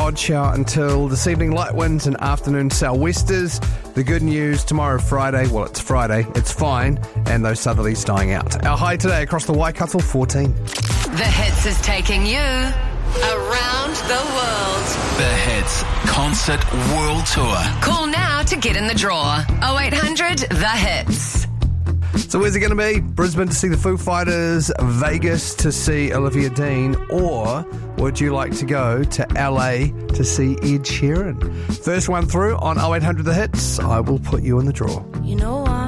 mild shower until this evening. Light winds and afternoon sou'westers. The good news, tomorrow Friday, well, it's Friday, it's fine, and those southerlies dying out. Our high today across the Waikato, 14. The Hits is taking you around the world. The Hits Concert World Tour. Call now to get in the draw. 0800 The Hits. So where's it going to be? Brisbane to see the Foo Fighters, Vegas to see Olivia Dean, or would you like to go to LA to see Ed Sheeran? First one through on 0800 The Hits. I will put you in the draw. You know